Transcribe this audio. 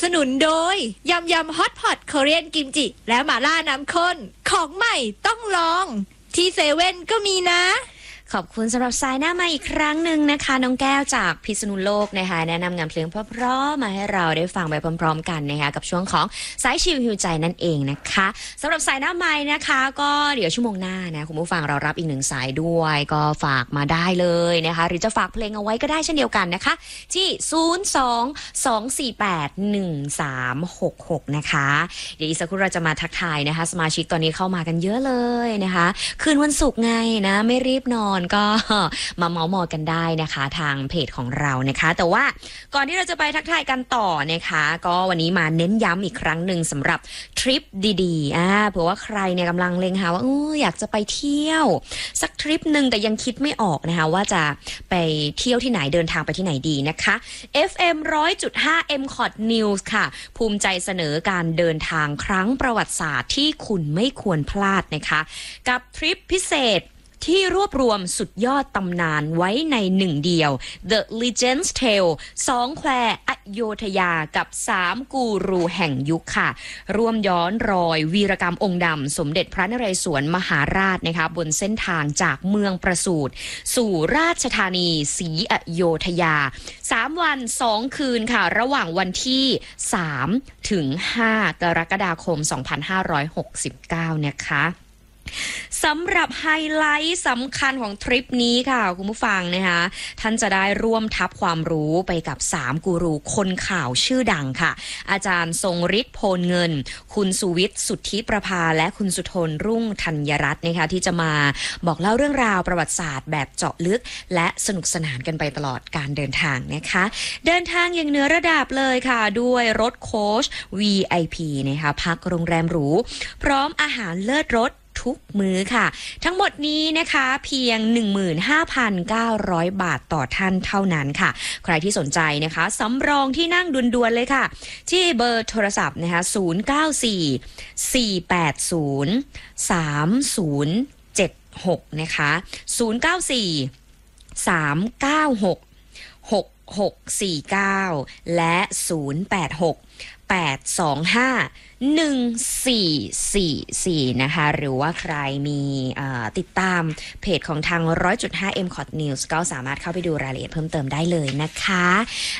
สนุนโดยยำยำฮอตพอตเกาหลีกิมจิและหม่าล่าน้ำข้นของใหม่ต้องลองที่เซเว่นก็มีนะขอบคุณสำหรับสายหน้ามาอีกครั้งหนึ่งนะคะน้องแก้วจากพิษณุโลกนะคะแนะนำงานเพลงเพราะๆมาให้เราได้ฟังไปพร้อมๆกันนะคะกับช่วงของสายชิลฮิวใจนั่นเองนะคะสำหรับสายหน้าไม้นะคะก็เดี๋ยวชั่วโมงหน้านะคุณผู้ฟังเรารับอีกหนึ่งสายด้วยก็ฝากมาได้เลยนะคะหรือจะฝากเพลงเอาไว้ก็ได้เช่นเดียวกันนะคะที่02-248-1366นะคะเดี๋ยวอีกสักครู่เราจะมาทักทายนะคะสมาชิกตอนนี้เข้ามากันเยอะเลยนะคะคืนวันศุกร์ไงนะไม่รีบนอนก็มาเมาท์มอยกันได้นะคะทางเพจของเรานะคะแต่ว่าก่อนที่เราจะไปทักทายกันต่อนะคะก็วันนี้มาเน้นย้ำอีกครั้งหนึ่งสำหรับทริปดีๆเผื่อว่าใครเนี่ยกำลังเล็งหาว่าอยากจะไปเที่ยวสักทริปหนึ่งแต่ยังคิดไม่ออกนะคะว่าจะไปเที่ยวที่ไหนเดินทางไปที่ไหนดีนะคะ FM 100.5 MCOT News ค่ะภูมิใจเสนอการเดินทางครั้งประวัติศาสตร์ที่คุณไม่ควรพลาดนะคะกับทริปพิเศษที่รวบรวมสุดยอดตำนานไว้ในหนึ่งเดียว The Legends Tale 2 แควอโยธยากับ3กูรูแห่งยุคค่ะร่วมย้อนรอยวีรกรรมองค์ดำสมเด็จพระนเรศวรมหาราชนะคะบนเส้นทางจากเมืองประสูติสู่ราชธานีศรีอโยธยา3 วัน 2 คืนค่ะระหว่างวันที่3ถึง5กรกฎาคม2569นะคะสำหรับไฮไลท์สำคัญของทริปนี้ค่ะคุณผู้ฟังนะคะท่านจะได้ร่วมทับความรู้ไปกับ3กูรูคนข่าวชื่อดังค่ะอาจารย์ทรงฤทธิ์โพลเงินคุณสุวิทย์สุทธิประภาและคุณสุทนรุ่งธัญรัตน์นะคะที่จะมาบอกเล่าเรื่องราวประวัติศาสตร์แบบเจาะลึกและสนุกสนานกันไปตลอดการเดินทางนะคะเดินทางอย่างเหนือระดับเลยค่ะด้วยรถโค้ช VIP นะคะพักโรงแรมหรูพร้อมอาหารเลิศรสทุกมื้อค่ะทั้งหมดนี้นะคะเพียง 15,900 บาทต่อท่านเท่านั้นค่ะใครที่สนใจนะคะสำรองที่นั่งด่วนๆเลยค่ะที่เบอร์โทรศัพท์นะคะ094-480-3076นะคะ094-396-6649และ086-825-1444นะคะหรือว่าใครมีติดตามเพจของทาง 100.5 MCOT News ก็สามารถเข้าไปดูรายละเอียดเพิ่มเติมได้เลยนะคะ